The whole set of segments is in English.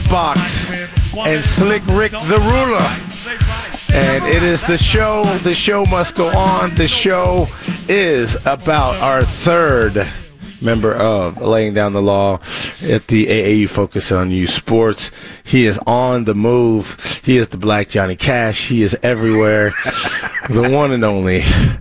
Box and Slick Rick the Ruler. And it is the show. The show must go on. The show is about our third member of Laying Down the Law at the AAU Focus on Youth Sports. He is on the move. He is the Black Johnny Cash. He is everywhere. The one and only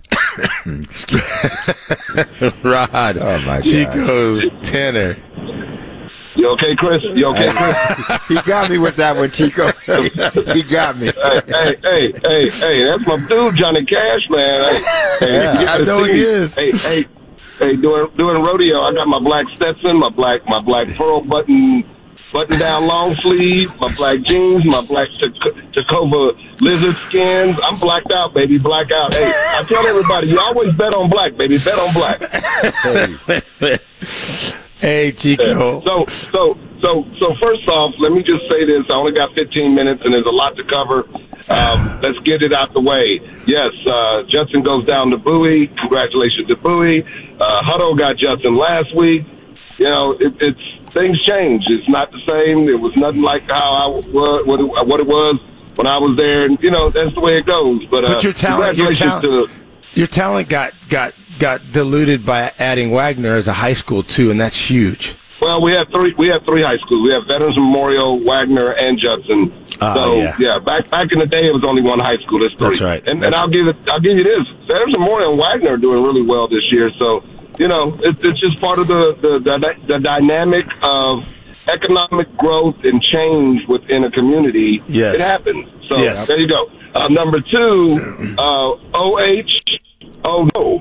Rod Chico Tanner. You okay, Chris? You okay, Chris? He got me with that one, Chico. He got me. Hey, that's my dude, Johnny Cash, man. Yeah, I know he is. Hey, doing rodeo. I got my black Stetson, my black pearl button down long sleeve, my black jeans, my black Tacova lizard skins. I'm blacked out, baby, black out. Hey, I tell everybody, you always bet on black, baby, bet on black. Hey, Chico. So first off, let me just say this. I only got 15 minutes, and there's a lot to cover. Let's get it out the way. Yes, Judson goes down to Bowie. Congratulations to Bowie. Hutto got Judson last week. You know, it's things change. It's not the same. It was nothing like how I was, what it was when I was there. And, you know, that's the way it goes. But your talent got diluted by adding Wagner as a high school too, and that's huge. Well, we have three high schools. We have Veterans Memorial, Wagner, and Judson. Back in the day, it was only one high school. There's three. That's right. And I'll give you this: Veterans Memorial and Wagner are doing really well this year. So, you know, it's just part of the dynamic of economic growth and change within a community. Yes. It happens. So There you go. Number two, OH. Oh no.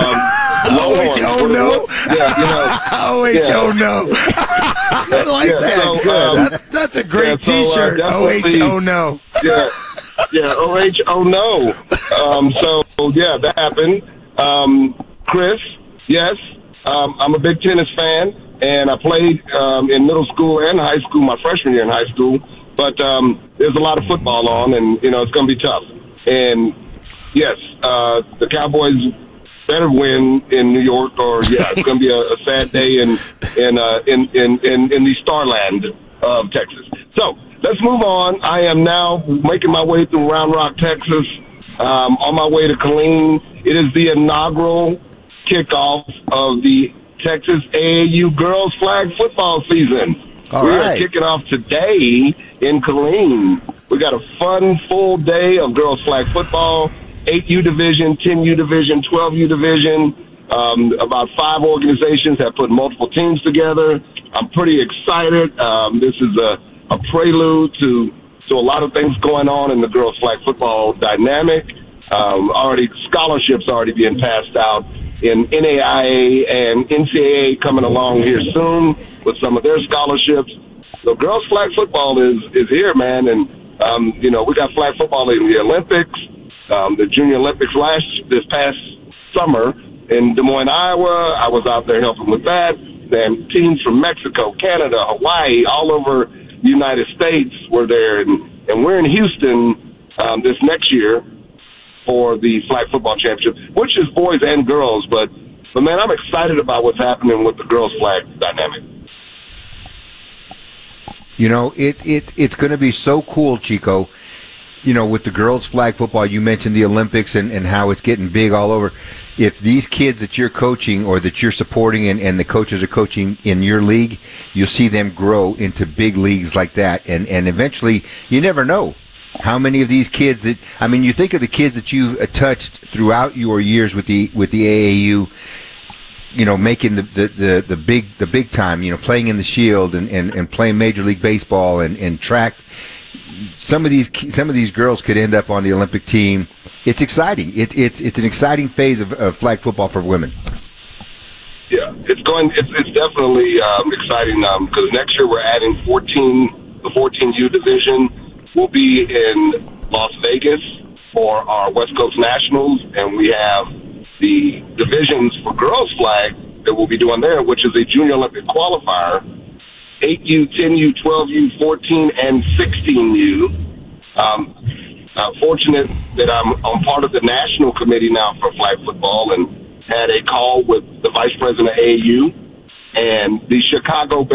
Oh no. Yeah, you know. Oh no. I like that. Good. That's a great T-shirt. Oh no. Yeah. Oh no. So that happened. Chris, yes. I'm a big tennis fan, and I played in middle school and high school. My freshman year in high school, but there's a lot of football on, and you know it's going to be tough. And yes, the Cowboys better win in New York, or it's going to be a sad day in the Starland of Texas. So let's move on. I am now making my way through Round Rock, Texas, on my way to Killeen. It is the inaugural kickoff of the Texas AAU girls flag football season. We are kicking off today in Killeen. We got a fun, full day of girls flag football. 8U division, 10U division, 12U division. About 5 organizations have put multiple teams together. I'm pretty excited. This is a prelude to a lot of things going on in the girls flag football dynamic. Scholarships already being passed out in NAIA and NCAA coming along here soon with some of their scholarships. So girls flag football is here, man. And, we got flag football in the Olympics. The Junior Olympics this past summer in Des Moines, Iowa. I was out there helping with that. And teams from Mexico, Canada, Hawaii, all over the United States were there. And we're in Houston this next year for the flag football championship, which is boys and girls. But man, I'm excited about what's happening with the girls flag dynamic. You know, it's going to be so cool, Chico. You know, with the girls flag football, you mentioned the Olympics and how it's getting big all over. If these kids that you're coaching or that you're supporting and the coaches are coaching in your league, you'll see them grow into big leagues like that. And eventually, you never know how many of these kids you think of the kids that you've touched throughout your years with the AAU, you know, making the big time, you know, playing in the Shield and playing Major League Baseball and track. Some of these girls could end up on the Olympic team. It's exciting. It's an exciting phase of flag football for women. Yeah, it's definitely exciting because next year we're adding the 14U division. We'll be in Las Vegas for our West Coast Nationals, and we have the divisions for girls flag that we'll be doing there, which is a Junior Olympic qualifier. 8U, 10U, 12U, 14, and 16U. Fortunate that I'm part of the national committee now for flag football and had a call with the vice president of AAU and the Chicago